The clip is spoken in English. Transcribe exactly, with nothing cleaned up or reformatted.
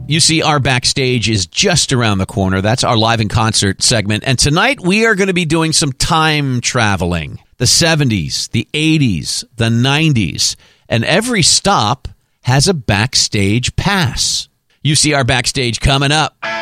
U C R Backstage is just around the corner. That's our live in concert segment. And tonight we are going to be doing some time traveling. The seventies, the eighties, the nineties. And every stop has a backstage pass. U C R Backstage coming up.